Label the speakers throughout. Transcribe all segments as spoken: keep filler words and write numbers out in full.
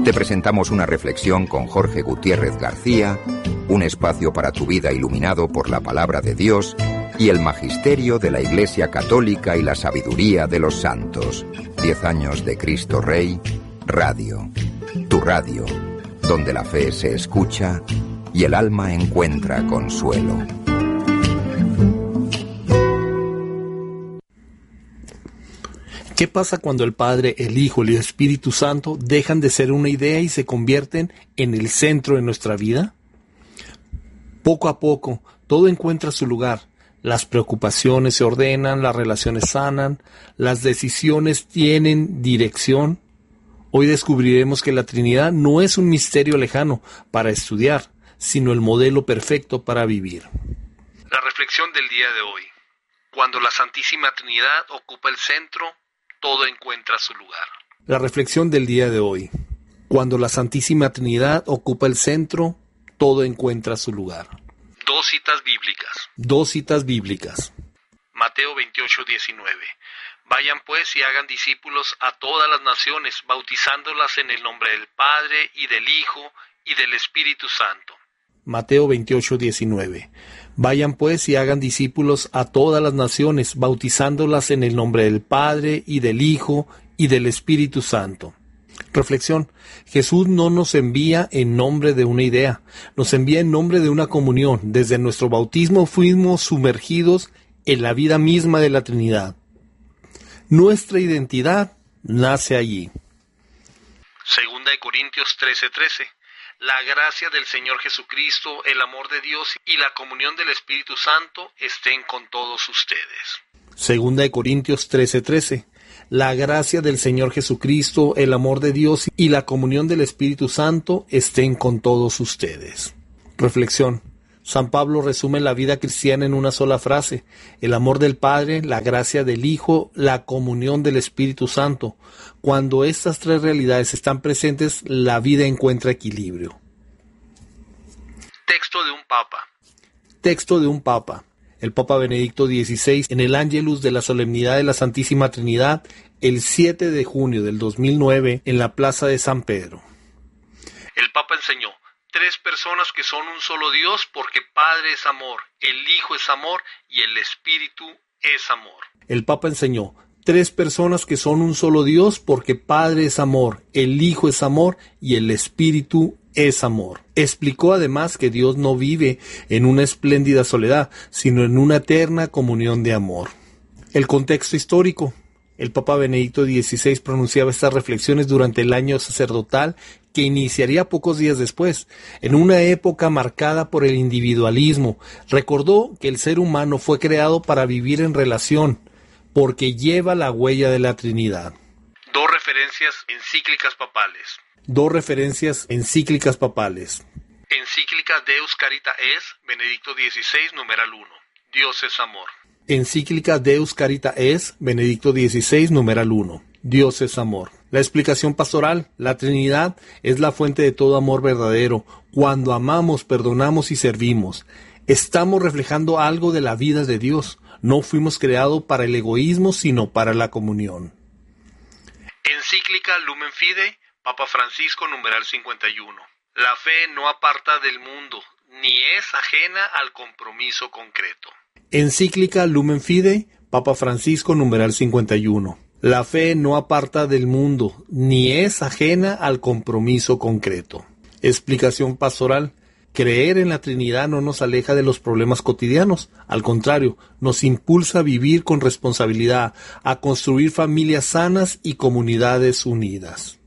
Speaker 1: Te presentamos una reflexión con Jorge Gutiérrez García, un espacio para tu vida iluminado por la palabra de Dios y el magisterio de la Iglesia Católica y la sabiduría de los santos. Diez años de Cristo Rey, Radio. Tu radio, donde la fe se escucha y el alma encuentra consuelo.
Speaker 2: ¿Qué pasa cuando el Padre, el Hijo y el Espíritu Santo dejan de ser una idea y se convierten en el centro de nuestra vida? Poco a poco, todo encuentra su lugar. Las preocupaciones se ordenan, las relaciones sanan, las decisiones tienen dirección. Hoy descubriremos que la Trinidad no es un misterio lejano para estudiar, sino el modelo perfecto para vivir.
Speaker 3: La reflexión del día de hoy. Cuando la Santísima Trinidad ocupa el centro, todo encuentra su lugar.
Speaker 2: La reflexión del día de hoy. Cuando la Santísima Trinidad ocupa el centro, todo encuentra su lugar.
Speaker 3: Dos citas bíblicas.
Speaker 2: Dos citas bíblicas.
Speaker 3: Mateo veintiocho, diecinueve. Vayan pues y hagan discípulos a todas las naciones, bautizándolas en el nombre del Padre y del Hijo y del Espíritu Santo.
Speaker 2: Mateo veintiocho, diecinueve. Vayan pues y hagan discípulos a todas las naciones, bautizándolas en el nombre del Padre y del Hijo y del Espíritu Santo. Reflexión. Jesús no nos envía en nombre de una idea, nos envía en nombre de una comunión. Desde nuestro bautismo fuimos sumergidos en la vida misma de la Trinidad. Nuestra identidad nace allí.
Speaker 3: Segunda de Corintios trece, trece. La gracia del Señor Jesucristo, el amor de Dios y la comunión del Espíritu Santo estén con todos ustedes.
Speaker 2: Segunda de Corintios trece, trece. La gracia del Señor Jesucristo, el amor de Dios y la comunión del Espíritu Santo estén con todos ustedes. Reflexión. San Pablo resume la vida cristiana en una sola frase: el amor del Padre, la gracia del Hijo, la comunión del Espíritu Santo. Cuando estas tres realidades están presentes, la vida encuentra equilibrio.
Speaker 3: Texto de un Papa.
Speaker 2: Texto de un Papa. El Papa Benedicto dieciséis, en el Ángelus de la Solemnidad de la Santísima Trinidad, el siete de junio del dos mil nueve, en la Plaza de San Pedro.
Speaker 3: El Papa enseñó: tres personas que son un solo Dios, porque Padre es amor, el Hijo es amor y el Espíritu es amor.
Speaker 2: El Papa enseñó: tres personas que son un solo Dios, porque Padre es amor, el Hijo es amor y el Espíritu es amor. Explicó además que Dios no vive en una espléndida soledad, sino en una eterna comunión de amor. El contexto histórico. El Papa Benedicto dieciséis pronunciaba estas reflexiones durante el año sacerdotal que iniciaría pocos días después, en una época marcada por el individualismo. Recordó que el ser humano fue creado para vivir en relación, porque lleva la huella de la Trinidad.
Speaker 3: Dos referencias encíclicas papales.
Speaker 2: Dos referencias encíclicas papales.
Speaker 3: Encíclica Deus Caritatis Es, Benedicto dieciséis, numeral uno. Dios es amor.
Speaker 2: Encíclica Deus Caritatis Es, Benedicto dieciséis, numeral uno. Dios es amor. La explicación pastoral. La Trinidad es la fuente de todo amor verdadero. Cuando amamos, perdonamos y servimos, estamos reflejando algo de la vida de Dios. No fuimos creados para el egoísmo, sino para la comunión.
Speaker 3: Encíclica Lumen Fidei, Papa Francisco, numeral cincuenta y uno. La fe no aparta del mundo, ni es ajena al compromiso concreto.
Speaker 2: Encíclica Lumen Fidei, Papa Francisco, numeral cincuenta y uno. La fe no aparta del mundo, ni es ajena al compromiso concreto. Explicación pastoral. Creer en la Trinidad no nos aleja de los problemas cotidianos. Al contrario, nos impulsa a vivir con responsabilidad, a construir familias sanas y comunidades unidas.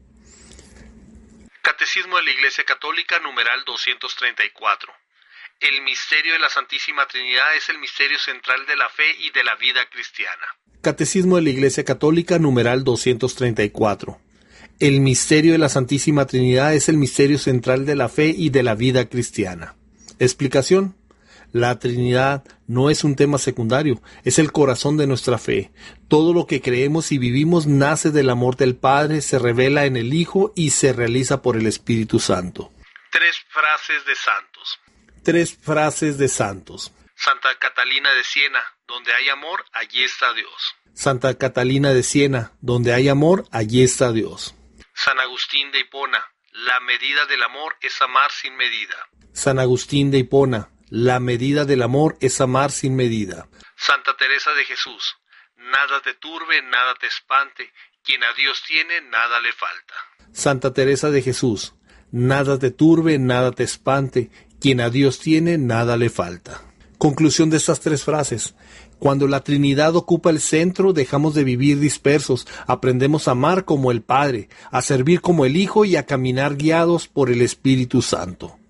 Speaker 3: Catecismo de la Iglesia Católica, numeral doscientos treinta y cuatro. El misterio de la Santísima Trinidad es el misterio central de la fe y de la vida cristiana.
Speaker 2: Catecismo de la Iglesia Católica, numeral doscientos treinta y cuatro. El misterio de la Santísima Trinidad es el misterio central de la fe y de la vida cristiana. Explicación. La Trinidad no es un tema secundario, es el corazón de nuestra fe. Todo lo que creemos y vivimos nace del amor del Padre, se revela en el Hijo y se realiza por el Espíritu Santo.
Speaker 3: Tres frases de santos.
Speaker 2: Tres frases de santos.
Speaker 3: Santa Catalina de Siena, donde hay amor, allí está Dios.
Speaker 2: Santa Catalina de Siena, donde hay amor, allí está Dios.
Speaker 3: San Agustín de Hipona, La medida del amor es amar sin medida.
Speaker 2: San Agustín de Hipona, la medida del amor es amar sin medida.
Speaker 3: Santa Teresa de Jesús, nada te turbe, nada te espante, quien a Dios tiene, nada le falta.
Speaker 2: Santa Teresa de Jesús, nada te turbe, nada te espante, quien a Dios tiene, nada le falta. Conclusión de estas tres frases. Cuando la Trinidad ocupa el centro, dejamos de vivir dispersos, aprendemos a amar como el Padre, a servir como el Hijo y a caminar guiados por el Espíritu Santo.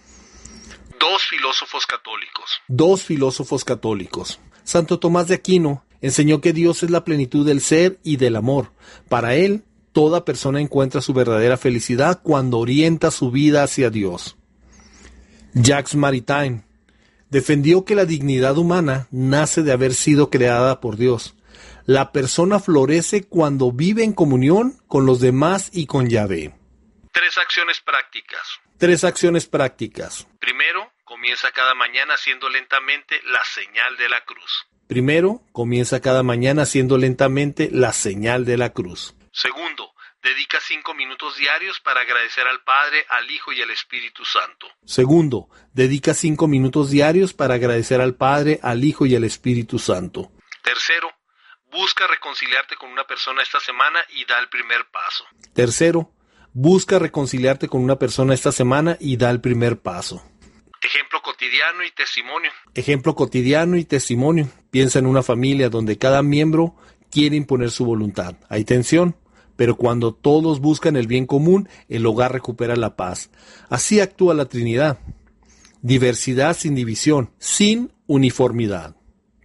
Speaker 3: Dos filósofos católicos.
Speaker 2: Dos filósofos católicos. Santo Tomás de Aquino enseñó que Dios es la plenitud del ser y del amor. Para él, toda persona encuentra su verdadera felicidad cuando orienta su vida hacia Dios. Jacques Maritain defendió que la dignidad humana nace de haber sido creada por Dios. La persona florece cuando vive en comunión con los demás y con Yahvé.
Speaker 3: Tres acciones prácticas.
Speaker 2: Tres acciones prácticas.
Speaker 3: Primero, comienza cada mañana haciendo lentamente la señal de la cruz.
Speaker 2: Primero, comienza cada mañana haciendo lentamente la señal de la cruz.
Speaker 3: Segundo, dedica cinco minutos diarios para agradecer al Padre, al Hijo y al Espíritu Santo.
Speaker 2: Segundo, dedica cinco minutos diarios para agradecer al Padre, al Hijo y al Espíritu Santo.
Speaker 3: Tercero, busca reconciliarte con una persona esta semana y da el primer paso.
Speaker 2: Tercero, busca reconciliarte con una persona esta semana y da el primer paso.
Speaker 3: Ejemplo cotidiano y testimonio.
Speaker 2: Ejemplo cotidiano y testimonio. Piensa en una familia donde cada miembro quiere imponer su voluntad. Hay tensión, pero cuando todos buscan el bien común, el hogar recupera la paz. Así actúa la Trinidad. Diversidad sin división, sin uniformidad.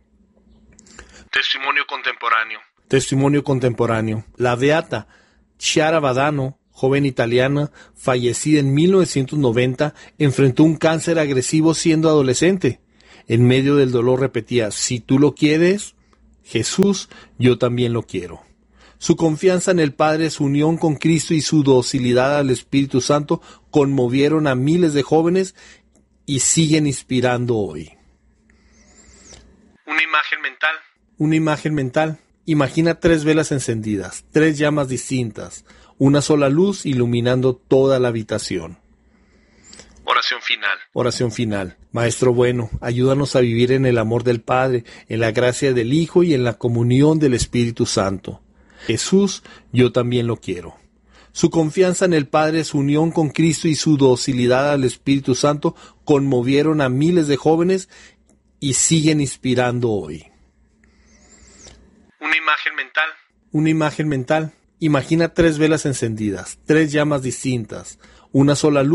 Speaker 3: Testimonio contemporáneo.
Speaker 2: Testimonio contemporáneo. La beata Chiara Badano, joven italiana, fallecida en mil novecientos noventa, enfrentó un cáncer agresivo siendo adolescente. En medio del dolor repetía: si tú lo quieres, Jesús, yo también lo quiero. Su confianza en el Padre, su unión con Cristo y su docilidad al Espíritu Santo conmovieron a miles de jóvenes y siguen inspirando hoy.
Speaker 3: Una imagen mental.
Speaker 2: Una imagen mental. Imagina tres velas encendidas, tres llamas distintas, una sola luz iluminando toda la habitación.
Speaker 3: Oración final.
Speaker 2: Oración final. Maestro bueno, ayúdanos a vivir en el amor del Padre, en la gracia del Hijo y en la comunión del Espíritu Santo. Jesús, yo también lo quiero. Su confianza en el Padre, su unión con Cristo y su docilidad al Espíritu Santo conmovieron a miles de jóvenes y siguen inspirando hoy.
Speaker 3: Una imagen mental.
Speaker 2: Una imagen mental. Imagina tres velas encendidas, tres llamas distintas, una sola luz